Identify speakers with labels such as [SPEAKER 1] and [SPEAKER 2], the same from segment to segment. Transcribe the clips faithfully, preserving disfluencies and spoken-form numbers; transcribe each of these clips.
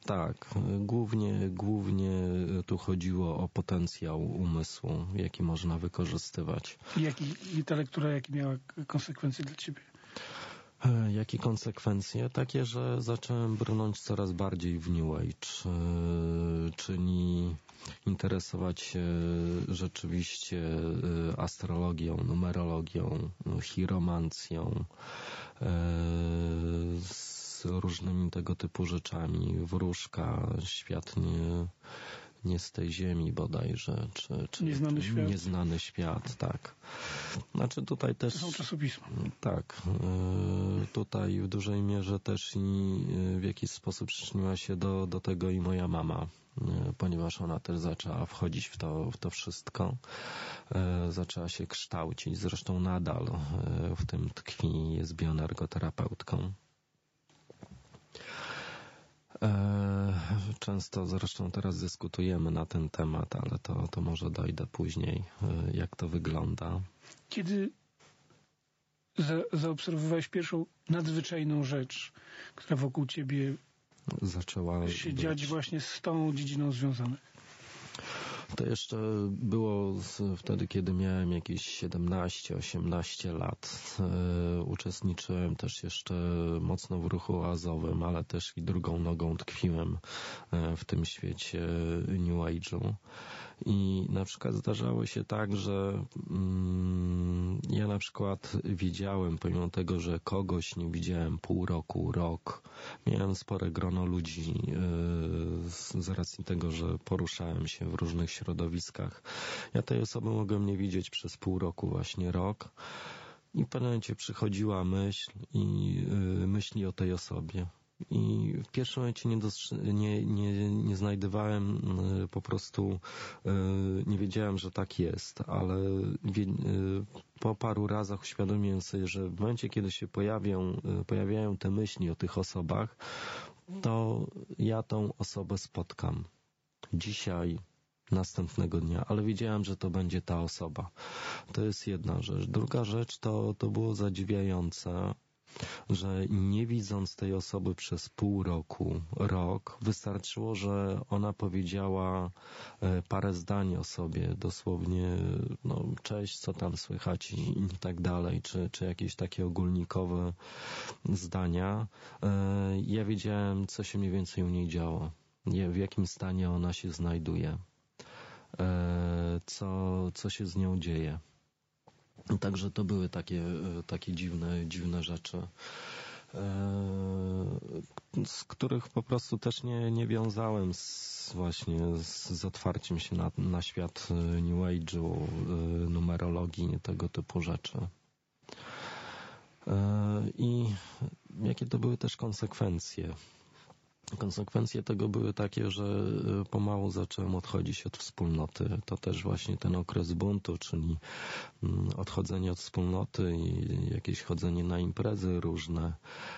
[SPEAKER 1] Tak, głównie, głównie tu chodziło o potencjał umysłu, jaki można wykorzystywać.
[SPEAKER 2] I, jaki, i ta lektura, jakie miała konsekwencje dla ciebie?
[SPEAKER 1] Jakie konsekwencje? Takie, że zacząłem brnąć coraz bardziej w New Age, czyli interesować się rzeczywiście astrologią, numerologią, chiromancją, z różnymi tego typu rzeczami. Wróżka, świat nie, nie z tej ziemi bodajże, czy, czy
[SPEAKER 2] nieznany świat.
[SPEAKER 1] Nieznany świat, tak. Znaczy tutaj też...
[SPEAKER 2] To są czasopisma.
[SPEAKER 1] Tak. Tutaj w dużej mierze też i w jakiś sposób przyczyniła się do, do tego i moja mama, ponieważ ona też zaczęła wchodzić w to, w to wszystko. Zaczęła się kształcić, zresztą nadal w tym tkwi, jest bioenergoterapeutką. Często zresztą teraz dyskutujemy na ten temat, ale to, to może dojdę później, jak to wygląda.
[SPEAKER 2] Kiedy za, zaobserwowałeś pierwszą nadzwyczajną rzecz, która wokół ciebie zaczęła się być. dziać właśnie z tą dziedziną związane?
[SPEAKER 1] To jeszcze było wtedy, kiedy miałem jakieś siedemnaście osiemnaście lat. Uczestniczyłem też jeszcze mocno w ruchu oazowym, ale też i drugą nogą tkwiłem w tym świecie New Age'u. I na przykład zdarzało się tak, że mm, ja na przykład wiedziałem, pomimo tego, że kogoś nie widziałem pół roku, rok, miałem spore grono ludzi yy, z, z racji tego, że poruszałem się w różnych środowiskach. Ja tej osoby mogłem nie widzieć przez pół roku, właśnie rok. I w pewnym momencie przychodziła myśl i yy, myśli o tej osobie. I w pierwszym momencie nie, dostrzy- nie, nie, nie znajdowałem y, po prostu, y, nie wiedziałem, że tak jest, ale wie, y, po paru razach uświadomiłem sobie, że w momencie, kiedy się pojawią, y, pojawiają te myśli o tych osobach, to ja tą osobę spotkam dzisiaj, następnego dnia, ale wiedziałem, że to będzie ta osoba. To jest jedna rzecz. Druga rzecz to, to było zadziwiające, że nie widząc tej osoby przez pół roku, rok, wystarczyło, że ona powiedziała parę zdań o sobie, dosłownie, no, cześć, co tam słychać i, i tak dalej, czy, czy jakieś takie ogólnikowe zdania. Ja wiedziałem, co się mniej więcej u niej działo, w jakim stanie ona się znajduje, co, co się z nią dzieje. Także to były takie, takie dziwne, dziwne rzeczy, z których po prostu też nie, nie wiązałem z, właśnie z, z otwarciem się na, na świat New Age'u, numerologii, tego typu rzeczy. I jakie to były też konsekwencje? Konsekwencje tego były takie, że pomału zacząłem odchodzić od wspólnoty. To też właśnie ten okres buntu, czyli odchodzenie od wspólnoty i jakieś chodzenie na imprezy różne.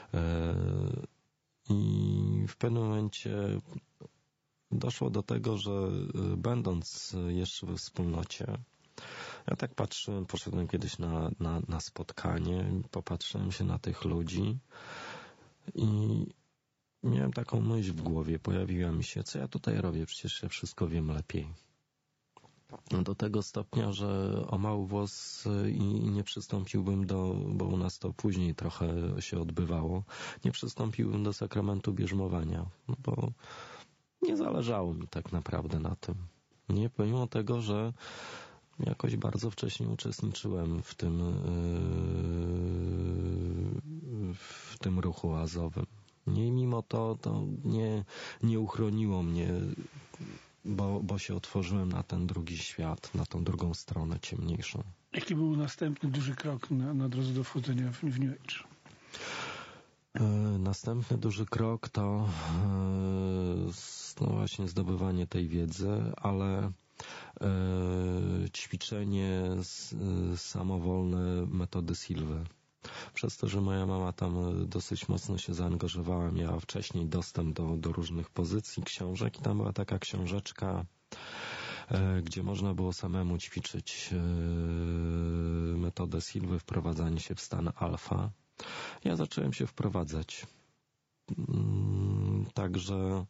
[SPEAKER 1] I w pewnym momencie doszło do tego, że będąc jeszcze we wspólnocie, ja tak patrzyłem, poszedłem kiedyś na, na, na spotkanie, popatrzyłem się na tych ludzi i miałem taką myśl w głowie, pojawiła mi się, co ja tutaj robię, przecież ja wszystko wiem lepiej. Do tego stopnia, że o mały włos i nie przystąpiłbym do, bo u nas to później trochę się odbywało, nie przystąpiłbym do sakramentu bierzmowania, bo nie zależało mi tak naprawdę na tym. Nie, pomimo tego, że jakoś bardzo wcześnie uczestniczyłem w tym, w tym ruchu oazowym. Nie, i mimo to, to nie, nie uchroniło mnie, bo, bo się otworzyłem na ten drugi świat, na tą drugą stronę ciemniejszą.
[SPEAKER 2] Jaki był następny duży krok na, na drodze do wchodzenia w, w New Age?
[SPEAKER 1] Następny duży krok to no właśnie zdobywanie tej wiedzy, ale ćwiczenie samowolne metody Silwy. Przez to, że moja mama tam dosyć mocno się zaangażowała, miała wcześniej dostęp do, do różnych pozycji, książek i tam była taka książeczka, e, gdzie można było samemu ćwiczyć e, metodę Silwy, wprowadzanie się w stan alfa. Ja zacząłem się wprowadzać. Mm, także